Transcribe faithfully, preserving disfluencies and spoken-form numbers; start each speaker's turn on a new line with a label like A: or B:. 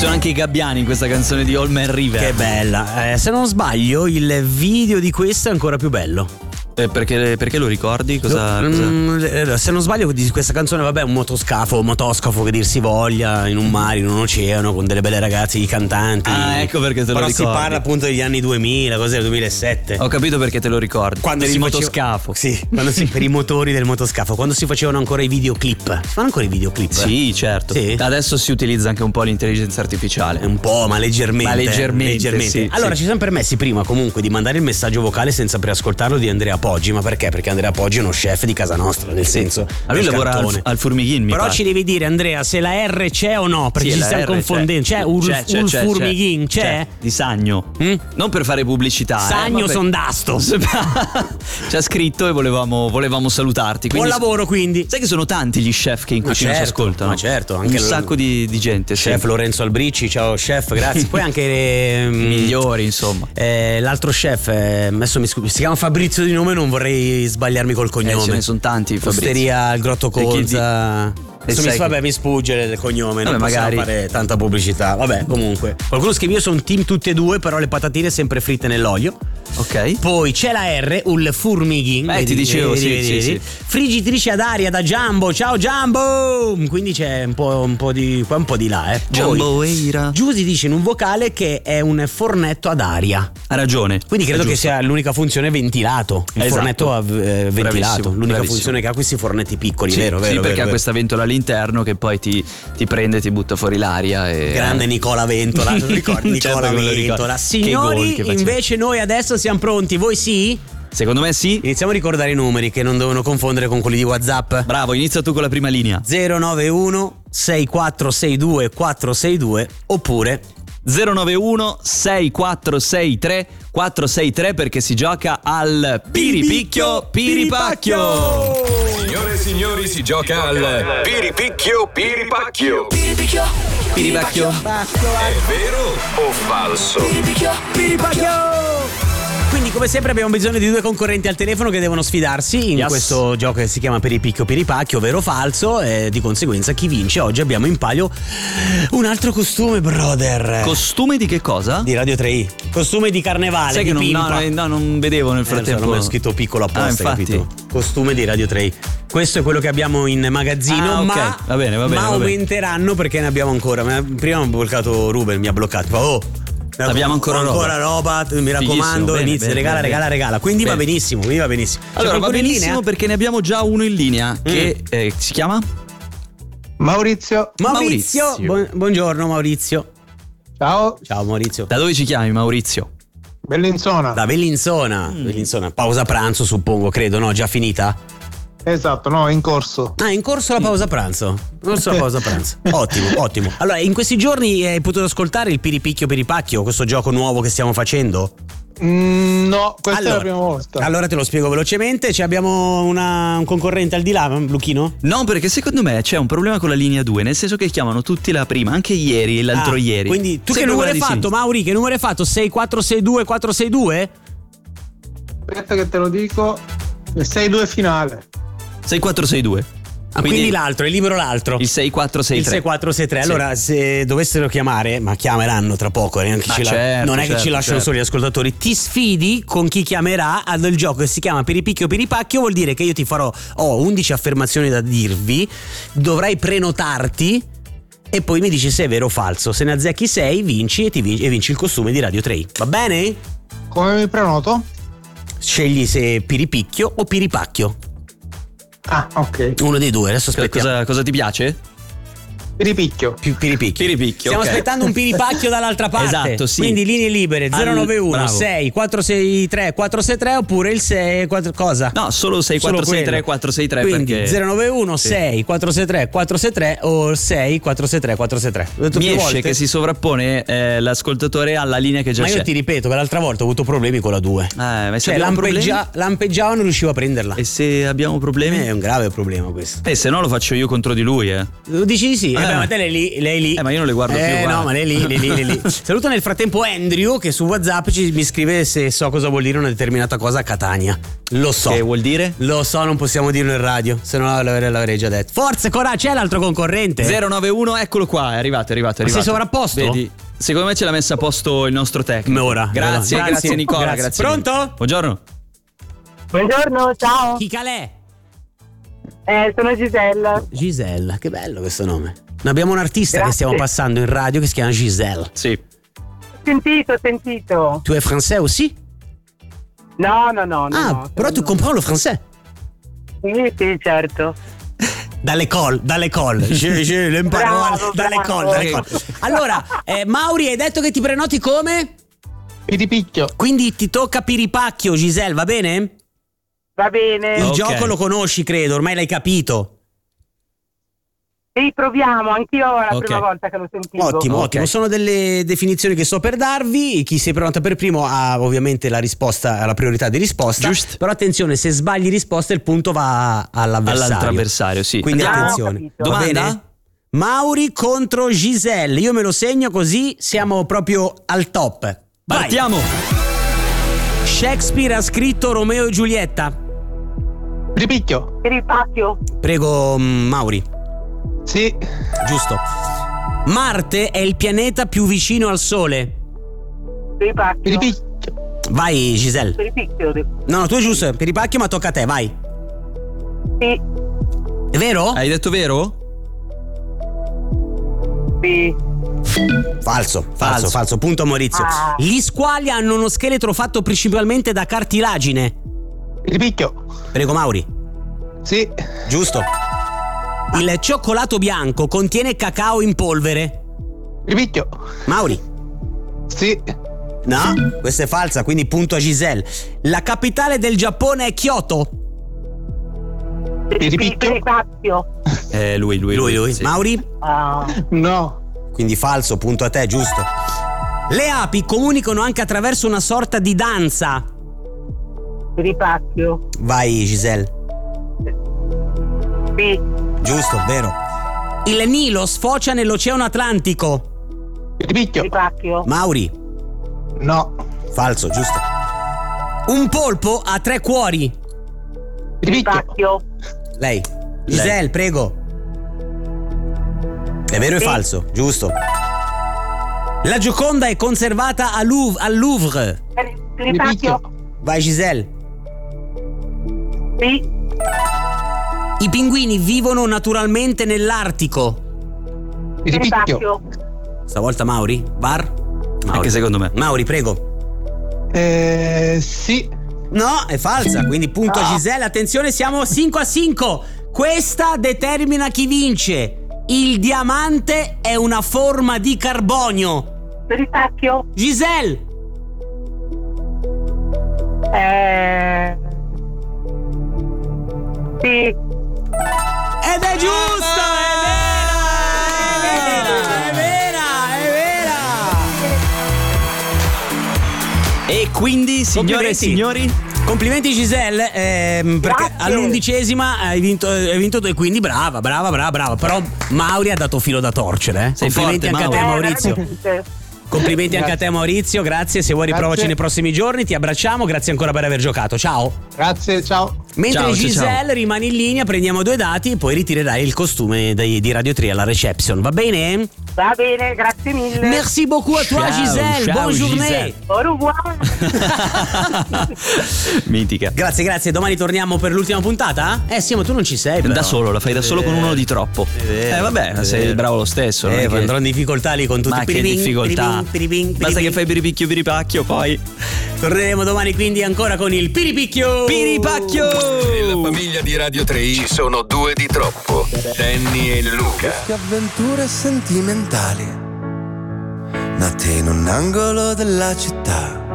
A: sono anche i gabbiani in questa canzone di All Man River.
B: Che bella. Eh, se non sbaglio, il video di questo è ancora più bello.
A: Eh, perché, perché lo ricordi? Cosa,
B: no,
A: cosa?
B: Mm, se non sbaglio, di questa canzone, vabbè, un motoscafo, un motoscafo che dir si voglia, in un mare, in un oceano, con delle belle ragazze, i cantanti.
A: Ah, ecco perché te lo
B: Però
A: ricordi.
B: si parla appunto degli anni duemila, cos'è, duemilasette.
A: Ho capito perché te lo ricordi.
B: Quando
A: per
B: si
A: il
B: faceva-
A: motoscafo.
B: Sì, quando si, per i motori del motoscafo, quando si facevano ancora i videoclip. Si fanno ancora i videoclip?
A: Sì, certo.
B: Sì.
A: Adesso si utilizza anche un po' l'intelligenza artificiale.
B: Un po', ma leggermente.
A: Ma leggermente,
B: leggermente.
A: sì,
B: allora,
A: sì.
B: ci siamo permessi prima comunque di mandare il messaggio vocale senza preascoltarlo di Andrea Poggi. Ma perché? Perché Andrea Poggi è uno chef di casa nostra, nel senso.
A: Ma lui
B: del
A: lavora al,
B: cartone.
A: al Formighin, mi
B: Però
A: pare.
B: ci devi dire, Andrea, se la R c'è o no, perché
A: Sì,
B: ci
A: la
B: stiamo
A: R
B: confondendo. C'è, un
A: c'è, c'è, c'è,
B: Formighin, c'è?
A: c'è? Di Sagno.
B: Mm?
A: Non per fare pubblicità.
B: Sagno
A: eh, ma per-
B: Sondasto.
A: Ci ha scritto e volevamo, volevamo salutarti.
B: Buon
A: Quindi,
B: lavoro, quindi.
A: sai che sono tanti gli chef che in
B: Ma
A: cucina
B: certo,
A: ci ascoltano?
B: ma certo, anche
A: un
B: il-
A: sacco di, di gente.
B: Chef
A: sì.
B: Lorenzo Albricci, ciao chef, grazie. Poi anche
A: I
B: mm,
A: migliori, insomma.
B: eh, l'altro chef, eh, adesso mi scu- si chiama Fabrizio di nome, non vorrei sbagliarmi col cognome.
A: Eh, ce ne sono tanti, Fabrizio.
B: Osteria al Grotto
A: E chi
B: Colza. Adesso mi,
A: sai
B: vabbè,
A: che-
B: mi sfugge il cognome, non
A: Vabbè,
B: possiamo
A: magari-
B: fare tanta pubblicità. Vabbè, comunque. Qualcuno scrive: io sono team tutte e due, però le patatine sempre fritte nell'olio.
A: Ok.
B: Poi c'è la R, un Formighin.
A: Eh, ti dicevo, sì, sì, sì.
B: Friggitrice ad aria da Jumbo. Ciao Jumbo! Quindi c'è un po', un po' di qua, un po' di là, eh. Poi,
A: Jumbo Eira.
B: Giusy dice in un vocale che è un fornetto ad aria.
A: Ha ragione.
B: Quindi credo
A: È
B: che
A: giusto.
B: sia l'unica funzione ventilato. Il
A: Esatto.
B: fornetto a- eh, ventilato.
A: Bravissimo,
B: L'unica
A: bravissimo.
B: funzione che ha questi fornetti piccoli,
A: Sì,
B: vero, vero?
A: sì,
B: vero,
A: perché ha
B: vero.
A: questa ventola all'interno che poi ti, ti prende e ti butta fuori l'aria. E...
B: Grande Nicola Ventola, non ricordi?
A: Certo
B: Nicola
A: che me lo ricordo.
B: Ventola.
A: Che gol
B: Signori,
A: che faceva.
B: invece noi adesso siamo pronti. Voi sì?
A: Secondo me sì.
B: Iniziamo a ricordare i numeri che non devono confondere con quelli di WhatsApp.
A: Bravo, inizia tu con la prima linea.
B: zero nove uno sei quattro sei due quattro sei due oppure
A: zero nove uno sei quattro sei tre quattro sei tre perché si gioca al Piripicchio Piripacchio.
C: Signore e signori, si gioca al Piripicchio Piripacchio.
A: Piripacchio.
C: È vero o falso?
B: Quindi come sempre abbiamo bisogno di due concorrenti al telefono che devono sfidarsi in
A: Yes.
B: questo gioco che si chiama Piripicchio Piripacchio, vero o falso, e di conseguenza chi vince. Oggi abbiamo in palio un altro costume, brother.
A: Costume di che cosa?
B: Di Radio tre i. Costume di carnevale,
A: Sai
B: di
A: che non,
B: pimpa.
A: no, no, non vedevo nel
B: Eh, lo so,
A: frattempo.
B: non ho scritto piccolo apposta,
A: Ah, infatti.
B: capito? Costume di Radio tre i. Questo è quello che abbiamo in magazzino,
A: Ah, ok.
B: ma,
A: Va bene, va bene,
B: ma
A: va bene.
B: aumenteranno perché ne abbiamo ancora. Ma prima ho bloccato Ruben, mi ha bloccato. Fa, oh,
A: Abbiamo ancora roba.
B: ancora roba, mi raccomando,
A: bene,
B: inizia,
A: bene,
B: regala,
A: bene,
B: regala,
A: bene.
B: regala. Quindi va
A: Bene.
B: benissimo, quindi va benissimo. C'è
A: Allora va
B: qualcuno in
A: benissimo
B: linea?
A: perché ne abbiamo già uno in linea che eh, si chiama
D: Maurizio,
B: Maurizio,
A: Maurizio.
B: buon- buongiorno Maurizio.
D: ciao,
B: Ciao Maurizio.
A: Da dove ci chiami, Maurizio?
D: Bellinzona.
B: Da Bellinzona.
A: Mm.
B: Bellinzona. Pausa pranzo, suppongo, credo, no? Già finita?
D: Esatto, no, in corso.
B: Ah, in corso la pausa pranzo. In corso la pausa pranzo. Ottimo, ottimo. Allora, in questi giorni hai potuto ascoltare il Piripicchio Piripacchio, questo gioco nuovo che stiamo facendo?
D: Mm, no, questa
B: allora,
D: è la prima volta.
B: Allora te lo spiego velocemente. Ci abbiamo una- un concorrente al di là, Luchino?
A: No, perché secondo me c'è un problema con la linea due, nel senso che chiamano tutti la prima, anche ieri e l'altro
B: Ah,
A: ieri.
B: Quindi tu che
A: Sempre
B: numero
A: quella
B: hai
A: di
B: fatto,
A: sinistra.
B: Mauri? Che numero hai fatto? sei quattro sei due quattro sei due?
D: Aspetta che te lo dico. sei due finale.
A: sei quattro sei due.
B: Ah, quindi, l'altro, è libero l'altro.
A: Il sei quattro sei
B: Il
A: tre.
B: sei quattro sei tre.
A: Sì.
B: Allora, se dovessero chiamare, ma chiameranno tra poco, neanche
A: Ma
B: ci la-
A: certo,
B: non è che
A: certo,
B: ci lasciano
A: certo.
B: soli gli ascoltatori. Ti sfidi con chi chiamerà al gioco che si chiama Piripicchio Piripacchio. Vuol dire che io ti farò, ho undici affermazioni da dirvi, dovrai prenotarti e poi mi dici se è vero o falso. Se ne azzecchi sei, vinci e, ti vinci, e vinci il costume di Radio tre. Va bene?
D: Come mi prenoto?
B: Scegli se Piripicchio o Piripacchio.
D: Ah, ok.
B: Uno dei due, adesso aspettiamo.
A: Cosa, cosa ti piace?
D: Piripicchio.
B: Pi- Piripicchio.
A: Piripicchio,
B: Stiamo
A: ok.
B: aspettando un piripacchio dall'altra parte.
A: Esatto, sì.
B: Quindi linee libere
A: Al-
B: zero nove uno
A: bravo.
B: sei quattro sei tre quattro sei tre oppure il sei quattro cosa?
A: No, solo sei quattro sei tre
B: quello.
A: quattro sei tre
B: Quindi
A: perché
B: zero nove uno sei quattro sei tre quattro sei tre o sei quattro sei tre quattro sei tre. L'ho detto
A: mi
B: più
A: esce
B: volte.
A: che si sovrappone eh, l'ascoltatore alla linea che già
B: Ma
A: c'è.
B: io ti ripeto che l'altra volta ho avuto problemi con la due.
A: Eh, ma se
B: Cioè
A: abbiamo
B: lampeggia- lampeggiava e non riuscivo a prenderla.
A: E se abbiamo problemi?
B: È un grave problema questo.
A: Eh, se no lo faccio io contro di lui, eh.
B: Lo dici di sì?
A: Eh,
B: vabbè, ma te lei lì, lei lì.
A: Eh, ma io non le guardo
B: eh,
A: più.
B: no,
A: guarda.
B: ma lei lì, lei lì, lei lì. Saluto nel frattempo Andrew che su WhatsApp ci, mi scrive se so cosa vuol dire una determinata cosa a Catania. Lo so.
A: Che vuol dire?
B: Lo so, non possiamo dirlo in radio, se no l'avrei, l'avrei già detto. Forza, coraggio, c'è l'altro concorrente.
A: zero nove uno, eccolo qua, è arrivato, è arrivato, è
B: Ma sei
A: arrivato.
B: sovrapposto?
A: Vedi? Secondo me ce l'ha messa a posto il nostro tecnico.
B: Ora.
A: Grazie,
B: Ora.
A: grazie Nicola,
B: Grazie.
A: grazie.
B: Pronto?
A: Buongiorno.
E: Buongiorno, ciao.
B: Chi calè?
E: Eh, sono Gisella.
B: Giselle, che bello questo nome. Noi abbiamo un artista
E: Grazie.
B: che stiamo passando in radio che si chiama Giselle.
A: Sì.
E: Sentito, sentito.
B: Tu es français aussi?
E: No, no, no. no
B: Ah,
E: no,
B: però tu
E: no.
B: comprends le français.
E: Sì, sì, certo.
B: Dall'école, dall'école. Je, je l'imparo
E: Bravo,
B: dall'école,
E: bravo.
B: dall'école. Allora, eh, Mauri, hai detto che ti prenoti come?
D: Piripicchio.
B: Quindi ti tocca Piripacchio, Giselle, va bene?
E: Va bene.
B: Il
A: Ok.
B: gioco lo conosci, credo, ormai l'hai capito.
E: Sì, proviamo. Anch'io è la
A: Ok.
E: prima volta che lo sentivo.
B: Ottimo,
A: Ok.
B: ottimo. Sono delle definizioni che sto per darvi. Chi si prenota per primo ha ovviamente la risposta, la priorità di risposta.
A: Giusto.
B: Però attenzione, se sbagli risposta il punto va all'avversario.
A: All'altro avversario, sì.
B: Quindi
E: Ah, ho
B: attenzione.
E: capito.
B: Va
A: Domanda?
B: bene? Mauri contro Giselle. Io me lo segno così siamo proprio al top. Vai.
A: Partiamo.
B: Shakespeare ha scritto Romeo e Giulietta.
D: Piripicchio.
E: Per il pacchio.
B: Prego, mm, Mauri.
D: Sì.
B: Giusto. Marte è il pianeta più vicino al Sole.
E: Per il pacchio.
D: Piripicchio.
B: Vai, Giselle.
E: Per il picchio.
B: No, no, tu è giusto. Per i pacchi, ma tocca a te, vai.
E: Sì,
B: È vero?
A: Hai detto vero?
E: sì.
B: Falso, falso,
A: Falso.
B: falso. Punto a Maurizio.
E: Ah.
B: Gli squali hanno uno scheletro fatto principalmente da cartilagine.
D: Piripicchio.
B: Prego, Mauri.
D: Sì.
B: Giusto. Il cioccolato bianco contiene cacao in polvere.
D: Piripicchio.
B: Mauri.
D: Sì.
B: No, questa è falsa, quindi punto a Giselle. La capitale del Giappone è Kyoto.
D: Piripicchio.
E: Per il pacchio.
A: Eh, lui, lui,
B: Lui, lui.
A: sì.
B: Mauri?
E: Ah,
D: No.
B: Quindi falso, punto a te, giusto. Le api comunicano anche attraverso una sorta di danza.
E: per il pacchio.
B: Vai, Giselle.
E: Sì,
B: Giusto, vero. Il Nilo sfocia nell'Oceano Atlantico.
E: per
D: Piripicchio.
E: il pacchio.
B: Mauri.
D: No.
B: Falso, giusto. Un polpo ha tre cuori.
E: Per il
D: Piripicchio.
E: pacchio.
B: Lei. Giselle, prego. È vero o è
E: Sì.
B: falso? Giusto. La Gioconda è conservata a Louvre, al Louvre.
E: Per, per il pacchio.
D: Piripicchio.
B: Vai, Giselle.
E: Sì,
B: I pinguini vivono naturalmente nell'Artico.
E: per il
D: Piripicchio.
E: pacchio.
B: Stavolta Mauri. Var?
A: Anche secondo me.
B: Mauri, prego.
D: Eh, sì.
B: No, è falsa, quindi punto a Giselle. Attenzione, siamo cinque a cinque. Questa determina chi vince. Il diamante è una forma di carbonio.
E: Per il pacchio.
B: Giselle.
E: Eh, sì,
B: Ed è giusto, è vera, è vera, è vera.
A: E quindi, signore e
B: Complimenti.
A: signori,
B: Complimenti Giselle, ehm, perché
E: Grazie.
B: all'undicesima hai vinto, hai vinto tu e quindi brava, brava, brava, brava. Però Mauri ha dato filo da torcere, eh?
A: Sei
B: Complimenti
A: forte,
B: anche a te
A: Mauri.
B: Maurizio.
E: veramente.
B: Complimenti anche a te Maurizio, grazie. Se vuoi riprovaci
D: Grazie.
B: nei prossimi giorni, ti abbracciamo, grazie ancora per aver giocato. Ciao.
D: Grazie, ciao.
B: Mentre
A: Ciao, ciao,
B: Giselle
A: ciao.
B: rimane in linea, prendiamo due dati e poi ritirerai il costume dei- di Radio tre alla reception, va bene?
E: Va bene, grazie mille.
B: Merci beaucoup a toi
A: Ciao,
B: Giselle,
A: ciao,
B: bonne journée.
A: Giselle.
E: Au revoir.
A: mitica.
B: Grazie, grazie. Domani torniamo per l'ultima puntata? Eh sì, ma tu non ci sei però.
A: Da solo, la fai da solo con uno di troppo.
B: vero,
A: Eh vabbè,
B: è
A: sei
B: vero.
A: bravo lo stesso. non
B: Eh,
A: è che-
B: andrò in difficoltà lì con tutti
A: Ma
B: i
A: che
B: piriping,
A: difficoltà.
B: piriping, piriping,
A: Basta
B: piriping.
A: che fai piripicchio piripacchio, poi
B: Torneremo domani quindi ancora con il piripicchio.
A: piripacchio.
C: Nella famiglia di Radio tre ci sono due di troppo, Danny e Luca.
F: Queste avventure sentimentali nate in un angolo della città.